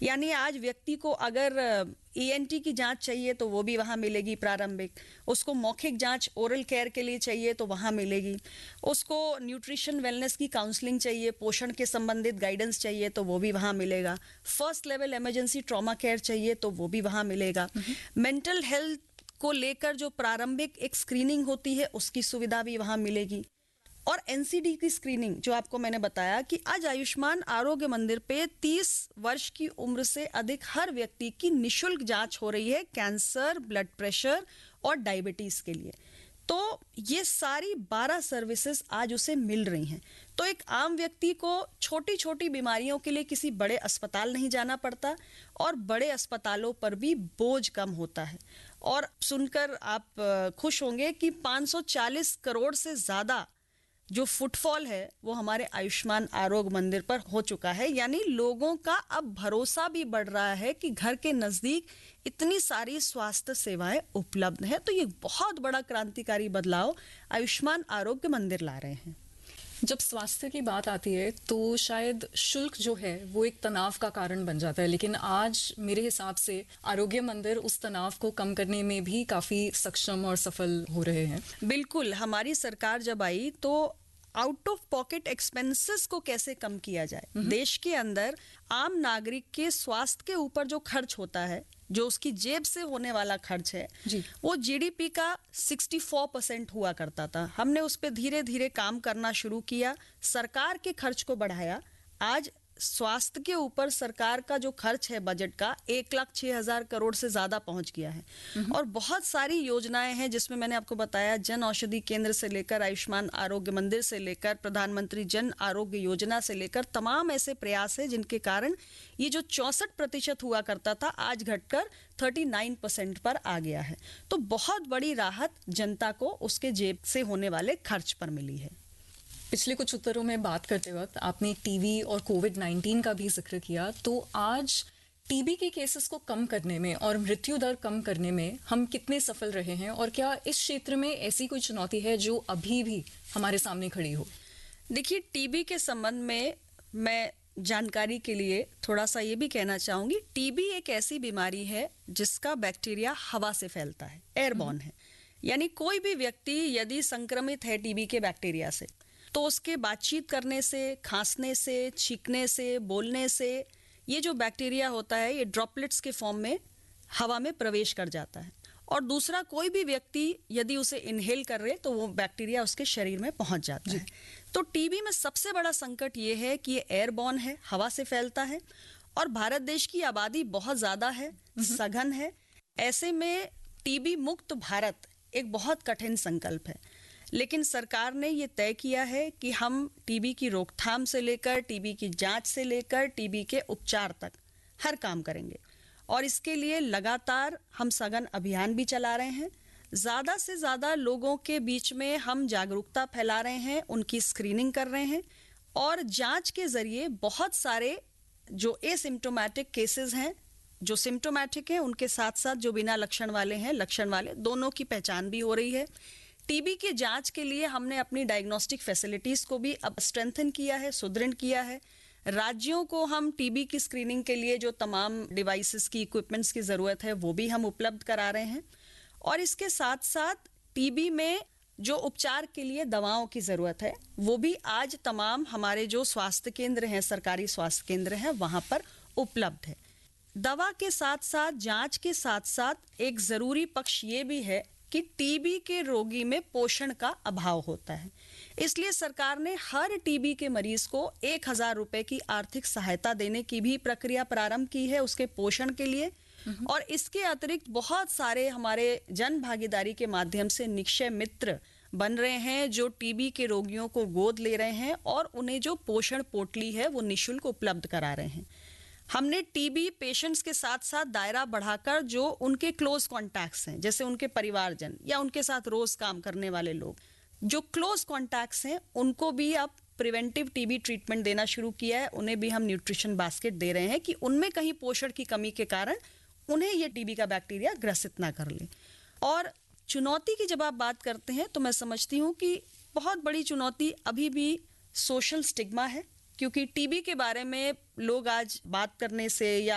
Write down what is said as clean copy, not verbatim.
यानी आज व्यक्ति को अगर ENT की जांच चाहिए तो वो भी वहाँ मिलेगी प्रारंभिक, उसको मौखिक जांच ओरल केयर के लिए चाहिए तो वहाँ मिलेगी, उसको न्यूट्रिशन वेलनेस की काउंसलिंग चाहिए, पोषण के संबंधित गाइडेंस चाहिए तो वो भी वहाँ मिलेगा, first level emergency trauma care चाहिए तो वो भी वहाँ मिलेगा, मेंटल हेल्थ को लेकर जो प्रारंभिक एक स्क्रीनिंग होती है उसकी सुविधा भी वहाँ मिलेगी, और NCD की स्क्रीनिंग जो आपको मैंने बताया कि आज आयुष्मान आरोग्य मंदिर पे 30 वर्ष की उम्र से अधिक हर व्यक्ति की निशुल्क जांच हो रही है कैंसर, ब्लड प्रेशर और डायबिटीज के लिए। तो ये सारी 12 सर्विसेज आज उसे मिल रही हैं। तो एक आम व्यक्ति को छोटी छोटी बीमारियों के लिए किसी बड़े अस्पताल नहीं जाना पड़ता और बड़े अस्पतालों पर भी बोझ कम होता है। और सुनकर आप खुश होंगे कि 540 करोड़ से ज्यादा जो फुटफॉल है वो हमारे आयुष्मान आरोग्य मंदिर पर हो चुका है। यानी लोगों का अब भरोसा भी बढ़ रहा है कि घर के नजदीक इतनी सारी स्वास्थ्य सेवाएं उपलब्ध हैं। तो ये बहुत बड़ा क्रांतिकारी बदलाव आयुष्मान आरोग्य मंदिर ला रहे हैं। जब स्वास्थ्य की बात आती है तो शायद शुल्क जो है वो एक तनाव का कारण बन जाता है, लेकिन आज मेरे हिसाब से आरोग्य मंदिर उस तनाव को कम करने में भी काफी सक्षम और सफल हो रहे हैं। बिल्कुल, हमारी सरकार जब आई तो आउट ऑफ पॉकेट एक्सपेंसेस को कैसे कम किया जाए, देश के अंदर आम नागरिक के स्वास्थ्य के ऊपर जो खर्च होता है, जो उसकी जेब से होने वाला खर्च है जी, वो GDP का 64% हुआ करता था। हमने उस पर धीरे धीरे काम करना शुरू किया, सरकार के खर्च को बढ़ाया। आज स्वास्थ्य के ऊपर सरकार का जो खर्च है बजट का 1,06,000 करोड़ से ज्यादा पहुंच गया है। और बहुत सारी योजनाएं हैं जिसमें मैंने आपको बताया, जन औषधि केंद्र से लेकर आयुष्मान आरोग्य मंदिर से लेकर प्रधानमंत्री जन आरोग्य योजना से लेकर तमाम ऐसे प्रयास है जिनके कारण ये जो 64% हुआ करता था आज घटकर 39% पर आ गया है। तो बहुत बड़ी राहत जनता को उसके जेब से होने वाले खर्च पर मिली है। पिछले कुछ उत्तरों में बात करते वक्त आपने टीबी और कोविड-19 का भी जिक्र किया, तो आज टीबी के केसेस को कम करने में और मृत्यु दर कम करने में हम कितने सफल रहे हैं, और क्या इस क्षेत्र में ऐसी कोई चुनौती है जो अभी भी हमारे सामने खड़ी हो? देखिए, टीबी के संबंध में मैं जानकारी के लिए थोड़ा सा ये भी कहना चाहूंगी, टीबी एक ऐसी बीमारी है जिसका बैक्टीरिया हवा से फैलता है, एयरबॉर्न है। यानी कोई भी व्यक्ति यदि संक्रमित है टीबी के बैक्टीरिया से तो उसके बातचीत करने से, खांसने से, छींकने से, बोलने से ये जो बैक्टीरिया होता है ये ड्रॉपलेट्स के फॉर्म में हवा में प्रवेश कर जाता है। और दूसरा, कोई भी व्यक्ति यदि उसे इनहेल कर रहे तो वो बैक्टीरिया उसके शरीर में पहुंच जाता है। तो टीबी में सबसे बड़ा संकट ये है कि ये एयरबॉर्न है, हवा से फैलता है, और भारत देश की आबादी बहुत ज्यादा है, सघन है। ऐसे में टीबी मुक्त भारत एक बहुत कठिन संकल्प है, लेकिन सरकार ने ये तय किया है कि हम टीबी की रोकथाम से लेकर, टीबी की जांच से लेकर, टीबी के उपचार तक हर काम करेंगे। और इसके लिए लगातार हम सघन अभियान भी चला रहे हैं। ज़्यादा से ज़्यादा लोगों के बीच में हम जागरूकता फैला रहे हैं, उनकी स्क्रीनिंग कर रहे हैं, और जांच के जरिए बहुत सारे जो एसिम्प्टोमेटिक केसेस हैं, जो सिम्प्टोमेटिक हैं, उनके साथ साथ जो बिना लक्षण वाले हैं, लक्षण वाले, दोनों की पहचान भी हो रही है। टीबी के जांच के लिए हमने अपनी डायग्नोस्टिक फैसिलिटीज को भी अब स्ट्रेंथन किया है, सुदृढ़ किया है। राज्यों को हम टीबी की स्क्रीनिंग के लिए जो तमाम डिवाइसेस की, इक्विपमेंट्स की जरूरत है वो भी हम उपलब्ध करा रहे हैं। और इसके साथ साथ टीबी में जो उपचार के लिए दवाओं की जरूरत है वो भी आज तमाम हमारे जो स्वास्थ्य केंद्र हैं, सरकारी स्वास्थ्य केंद्र हैं, वहां पर उपलब्ध है। दवा के साथ साथ, जांच के साथ साथ एक जरूरी पक्ष ये भी है कि टीबी के रोगी में पोषण का अभाव होता है। इसलिए सरकार ने हर टीबी के मरीज को 1,000 रुपए की आर्थिक सहायता देने की भी प्रक्रिया प्रारंभ की है उसके पोषण के लिए। और इसके अतिरिक्त बहुत सारे हमारे जन भागीदारी के माध्यम से निक्षय मित्र बन रहे हैं जो टीबी के रोगियों को गोद ले रहे हैं और उन्हें जो पोषण पोटली है वो निःशुल्क उपलब्ध करा रहे हैं। हमने टीबी पेशेंट्स के साथ साथ दायरा बढ़ाकर जो उनके क्लोज कॉन्टैक्ट्स हैं, जैसे उनके परिवारजन या उनके साथ रोज काम करने वाले लोग, जो क्लोज कॉन्टैक्ट्स हैं, उनको भी अब प्रिवेंटिव टीबी ट्रीटमेंट देना शुरू किया है। उन्हें भी हम न्यूट्रिशन बास्केट दे रहे हैं कि उनमें कहीं पोषण की कमी के कारण उन्हें ये टीबी का बैक्टीरिया ग्रसित ना कर ले। और चुनौती की जब आप बात करते हैं तो मैं समझती हूँ कि बहुत बड़ी चुनौती अभी भी सोशल स्टिग्मा है, क्योंकि टीबी के बारे में लोग आज बात करने से या